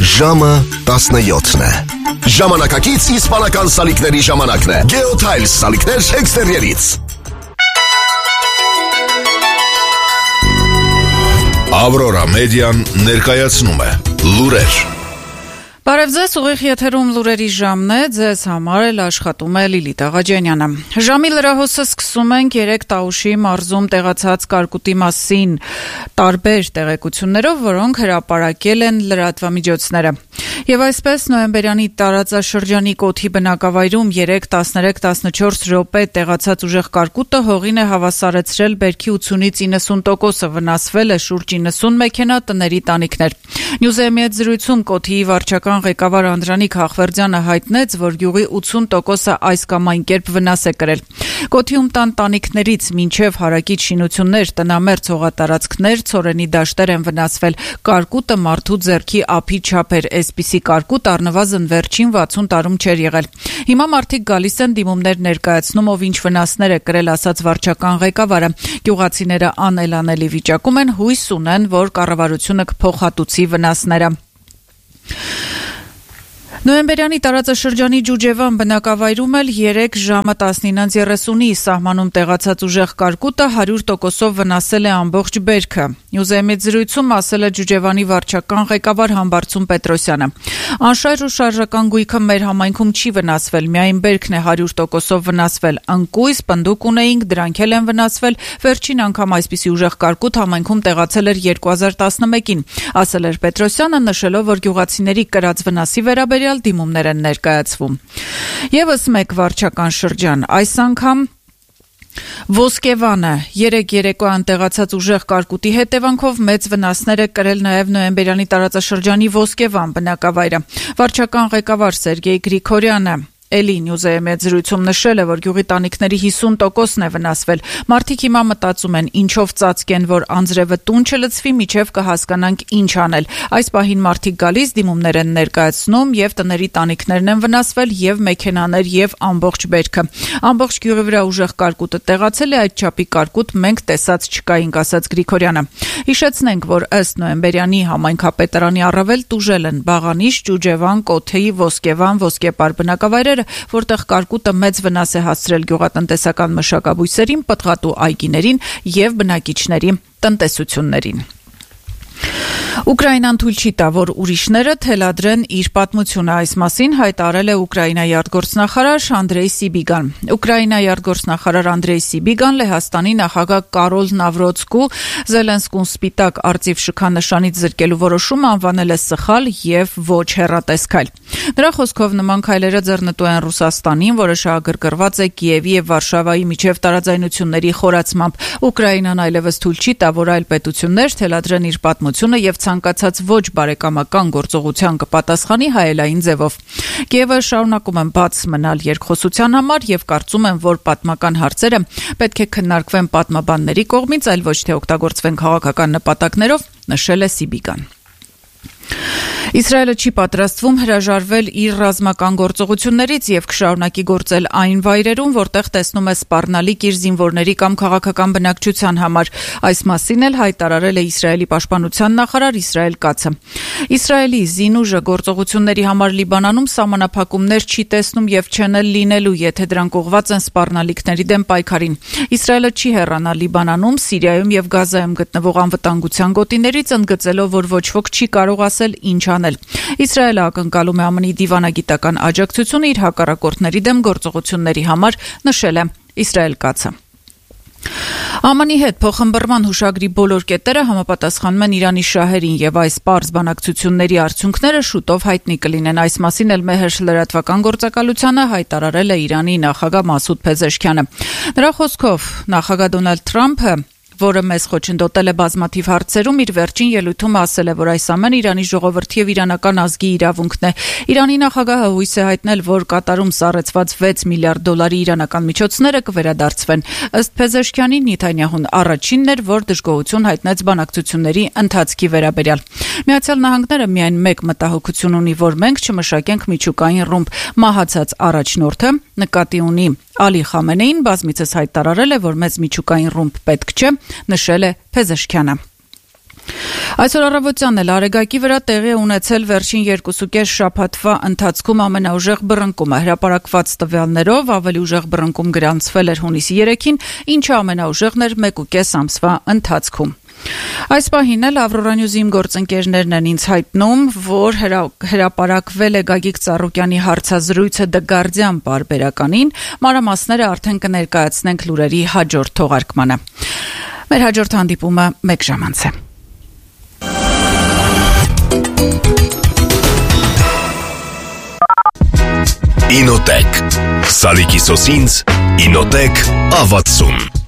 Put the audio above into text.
Ժամը 17-ն է։ Ժամանակակից իսպանական սալիկների ժամանակն է։ Geotiles սալիկներ էքստերիերից։ Aurora Median ներկայացնում է լուրեր։ Բարև ձեզ, ուղիղ եթերում լուրերի ժամն է, ձեզ համար էլ աշխատում է Լիլիթ Աղաջանյանը։ Ժամի լրահոսը սկսում ենք 3 Տաուշի մարզում տեղացած կարկուտի մասին տարբեր տեղեկություններով, որոնք հրապարակել են լրատվամիջոցները։ Եվ այսպես նոյեմբերյանի տարածաշրջանի Կոթի բնակավայրում 3-13-14 րոպե տեղացած ուժեղ կարկուտը հողին է հավասարեցրել բերքի 80-ից 90%-ը, վնասվել է շուրջ 90 մեքենա, տների տանիքներ։ Նյուզեմի հետ զրույցում Կոթիի վարչական ղեկավար Անդրանիկ Հախվերդյանը հայտնեց, որ գյուղի 80%-ը այս կամ այն կերպ վնաս է կրել։ Կոթիում տան տանիքներից մինչև հարակից շինություններ, տնամերձ հողատարածքներ, ցորենի դաշտեր են վնասվել։ Կարկուտը մարդու ձեռքի ափի չափ էր, այսպիսի կարկուտ առնվազն վերջին 60 տարում չէր եղել։ Հիմա մարդիկ գալիս են դիմումներ ներկայացնում, ով ինչ վնասներ է կրել, ասաց վարչական ղեկավարը։ Գյուղացիները անելանելի վիճակում են, հույս ունեն, որ կառավարությունը կփոխհատուցի վնասները։ Նոյեմբերյանի տարածաշրջանի Ջուջևան բնակավայրում էլ 3 ժամը 19:30-ի սահմանում տեղացած ուժեղ կարկուտը 100%-ով վնասել է ամբողջ բերքը։ Նյուզեմի զրույցում ասել է Ջուջևանի վարչական ղեկավար Համբարձում Պետրոսյանը։ Անշարժ ու շարժական գույքը մեր համայնքում չի վնասվել, միայն բերքն է 100%-ով վնասվել։ Ընկույզ, պնդուկ ունեինք, դրանք էլ են վնասվել։ Վերջին անգամ այսպիսի ուժեղ կարկուտ համայնքում տեղացել էր 2011-ին, ասել էր Պետրոսյանը, նշելով, որ գյուղացիների կրած վնասի վերաբերյալ դիմումներ են ներկայացվում։ Եվս մեկ վարչական շրջան, այս անգամ Ոսկեվանը 3 երեկոյան տեղացած ուժեղ կարկուտի հետևանքով մեծ վնասներ է կրել նաև նոյեմբերյանի տարածաշրջանի Ոսկեվան բնակավայրը։ Վարչական ղեկավար Սերգեյ Գրիգորյանը Էլի Նյուզեմի հետ զրույցում նշել է, որ գյուղի տանիքների 50%-ն է վնասվել։ Մարդիկ հիմա մտածում են, ինչով ծածկեն, որ անձրևը տուն չլցվի, միջև կհասկանանք ինչ անել։ Այս պահին մարդիկ գալիս, դիմումներ են ներկայացնում, եւ տների տանիքներն են վնասվել, եւ մեքենաներ, եւ ամբողջ բերքը։ Ամբողջ գյուղի վրա ուժեղ կարկուտը տեղացել է, այդ չափի կարկուտ մենք տեսած չկայինք, ասաց Գրիգորյանը։ Հիշեցնենք, որ ըստ նոյեմբերյանի համայնքապետարանի առավել տուժել են Բաղանիշ, Ջուջևան, Կոթեի, Ոսկեվան, Ոսկեպար բնակավայրերը, որտեղ կարկուտը մեծ վնաս է հասցրել գյուղատնտեսական մշակաբույսերին, պտղատու այգիներին եւ բնակիչների տնտեսություններին։ Ուկրաինան թույլ չի տա, որ ուրիշները թելադրեն իր պատմությունը, այս մասին հայտարարել է Ուկրաինայի արտգործնախարար Անդրեյ Սիբիգան։ Ուկրաինայի արտգործնախարար Անդրեյ Սիբիգան Լեհաստանի նախագահ Կարոլ Նավրոցկու Զելենսկուն սպիտակ արծիվ շքանշանից զրկելու որոշումը անվանել է սխալ եւ ոչ հեռատես քայլ։ Նրա խոսքով նման քայլերը ձեռնտու են Ռուսաստանին, որը շահագրգռված է Կիևի եւ Վարշավայի միջև տարաձայնությունների խորացմամբ։ Ուկրաինան այլևս թույլ չի տա, որ այլ պետություններ թելադրեն իր պատմությունը եւ ցանկացած ոչ բարեկամական գործողության կպատասխանի հայելային ձևով։ Կիևը շարունակում են բաց մնալ երկխոսության համար եւ կարծում են, որ պատմական հարցերը պետք է քննարկվեն պատմաբանների կողմից, այլ ոչ թե օգտագործվեն քաղաքական նպատակներով, նշել է Սիբիգան։ Իսրայելը չի պատրաստվում հրաժարվել իր ռազմական գործողություններից եւ կշարունակի գործել այն վայրերում, որտեղ տեսնում է սպառնալիք իր զինվորների կամ քաղաքական բնակչության համար։ Այս մասին էլ հայտարարել է Իսրայելի պաշտպանության նախարար Իսրայել Կացը։ Իսրայելի զինուժը գործողությունների համար Լիբանանում սահմանափակումներ չի տեսնում եւ չեն լինելու, եթե դրանք ուղղված են սպառնալիքների դեմ պայքարին։ Իսրայելը չի հեռանա Լիբանանում, Սիրիայում եւ Գազայում գտնվող անվտանգության գոտիներից, ընդգծելով, որ ոչ ոք չի կարող ասել ինչ անել։ Իսրայելը ակնկալում է ԱՄՆ-ի դիվանագիտական աջակցությունը իր հակառակորդների դեմ գործողությունների համար, նշել է Իսրայել Կացը։ ԱՄՆ-ի հետ փոխհմբռնման հուշագրի բոլոր կետերը համապատասխանում են Իրանի շահերին եւ այս պարզ բանակցությունների արդյունքները շուտով հայտնի կլինեն։ Այս մասին էլ Մեհեշ լրատվական գործակալությանը հայտարարել է Իրանի նախագահ Մասուդ Փեզեշքյանը։ Նրա խոսքով նախագահ Դոնալդ Թրամփը որը մեզ խոչընդոտել է բազմաթիվ հարցերում, իր վերջին ելույթում ասել է, որ այս ամենը Իրանի ժողովրդի եւ իրանական ազգի իրավունքն է։ Իրանի նախագահը հույս է հայտնել, որ Կատարում սառեցված $6 միլիարդ իրանական միջոցները կվերադարձվեն։ Ըստ Փեզեշքյանի, Նեթանյահուն առաջինն էր, որ դժգոհություն հայտնեց բանակցությունների ընթացքի վերաբերյալ։ Միացյալ Նահանգները միայն մեկ մտահոգություն ունի, որ մենք չմշակենք միջուկային ռումբ։ Մահացած առաջնորդը նկատի ունի Ալի Խամենեին բազմիցս հայտարարել է, որ մեծ միջուկային ռումբ պետք չէ, նշել է Փեզեշքյանը։ Այսօր առավոտյան էլ Արեգակի վրա տեղի է ունեցել վերջին 2.5 շաբաթվա ընթացքում ամենաուժեղ բռնկումը։ Հրապարակված տվյալներով ավելի ուժեղ բռնկում գրանցվել էր հունիսի 3-ին, ինչը ամենաուժեղն էր 1.5 ամսվա ընթացքում։ Այս պահին էլ Ավրորա Նյուզի իմ գործընկերներն են ինձ հայտնում, որ հրապարակվել է Գագիկ Ծառուկյանի հարցազրույցը The Guardian պարբերականին, մանրամասները արդեն կներկայացնենք լուրերի հաջորդ թողարկմանը։ Մեր հաջորդ հանդիպումը 1 ժամ անց է։ Ինոտեք Սալիկի սոսինց Ինոտեք ավացում